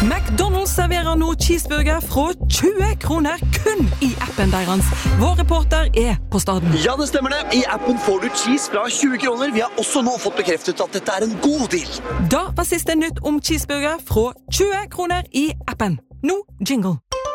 McDonald's serverer nå cheeseburger fra 20 kroner kun I appen deres. Vår reporter på staden. Ja, det stemmer det. I appen får du cheese fra 20 kroner. Vi har også nå fått bekreftet at dette en god deal. Da var siste nytt om cheeseburger fra 20 kroner I appen. Nå jingle.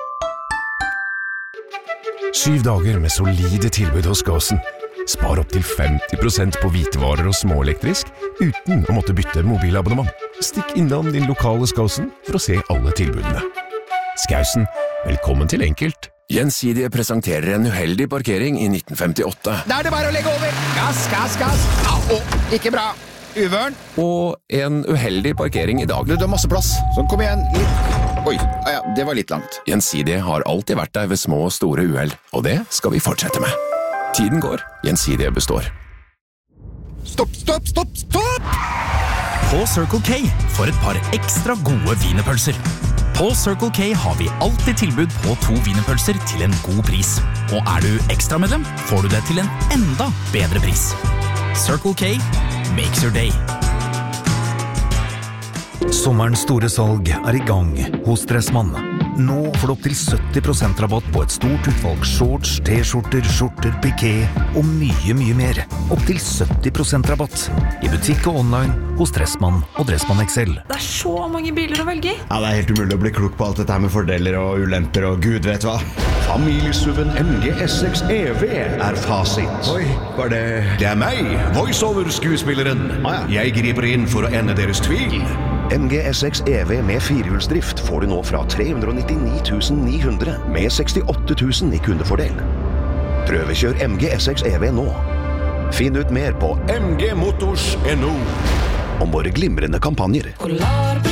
7 dager med solide tilbud hos Gåsen. Spar opp til 50% på hvitevarer og småelektrisk uten å måtte bytte mobilabonnement. Stikk innom din lokale Skåsen for å se alle tilbudene. Skausen, velkommen til enkelt. Gjensidige presenterer en uheldig parkering I 1958. Da det bare å legge over. Gass, gass, gass. Au, ikke bra. Uvørn. Og en uheldig parkering I dag. Du har masse plass. Så kom igjen. Oi, ja, det var litt langt. Gjensidige har alltid vært der ved små og store uheld, og det skal vi fortsette med. Tiden går, Gjensidige består. Stopp, stopp, stopp, stopp! På Circle K for et par ekstra gode wienerpølser. På Circle K har vi alltid tilbud på 2 wienerpølser til en god pris. Og du ekstramedlem, får du det til en enda bedre pris. Circle K makes your day. Sommerens store salg I gang hos Dressmann. Nå får du opp til 70% rabatt på et stort utvalg shorts, t-skjorter, skjorter, piké og mye mer. Opp til 70% rabatt I butikk og online hos Dressmann og Dressmann XL. Det så mange biler å velge I. Ja, det helt umulig å bli klok på alt dette her med fordeler og ulemper og gud vet hva. Familiesuven MG S6 EV fasit. Oi, var det... Det meg, voiceover-skuespilleren. Jeg griper inn for å ende deres tvil. MG S6 EV med 4-hjulsdrift får du nå fra 399 900 med 68 000 I kundefordel. Prøvekjør MG S6 EV nå. Finn ut mer på mgmotors.no om våre glimrende kampanjer.